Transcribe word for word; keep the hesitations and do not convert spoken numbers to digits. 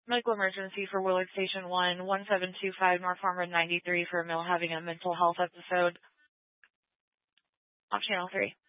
Medical emergency for Willard Station one, one seven two five North Farm Road ninety-three for a male having a mental health episode. Off channel three.